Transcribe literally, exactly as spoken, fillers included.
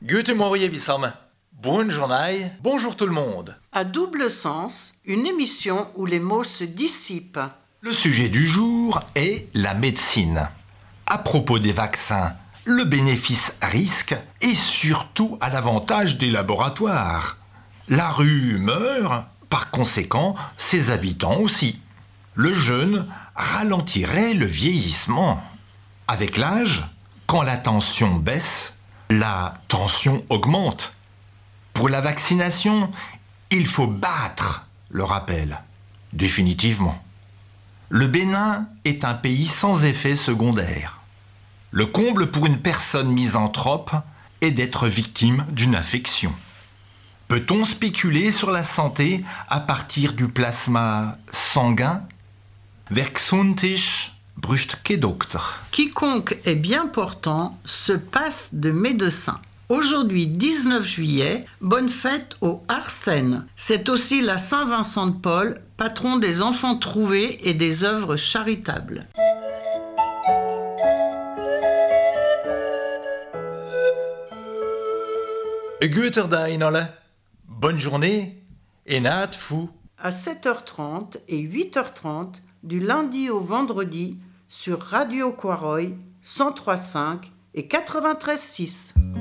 Guten Morgen, Wissam. Bonne journée, bonjour tout le monde. À double sens, une émission où les mots se dissipent. Le sujet du jour est la médecine. À propos des vaccins, le bénéfice-risque est surtout à l'avantage des laboratoires. La rue meurt, par conséquent, ses habitants aussi. Le jeûne ralentirait le vieillissement. Avec l'âge, quand la tension baisse, la tension augmente. Pour la vaccination, il faut battre le rappel, définitivement. Le Bénin est un pays sans effet secondaire. Le comble pour une personne misanthrope est d'être victime d'une affection. Peut-on spéculer sur la santé à partir du plasma sanguin? Wer gesund ist, braucht kein Doktor. Quiconque est bien portant se passe de médecin. Aujourd'hui, dix-neuf juillet, bonne fête au Arsène. C'est aussi la Saint-Vincent de Paul, patron des enfants trouvés et des œuvres charitables. Guter Dag, alle. Bonne journée et naat fou. À sept heures trente et huit heures trente, du lundi au vendredi, sur Radio Quaroy, cent trois virgule cinq et quatre-vingt-treize virgule six.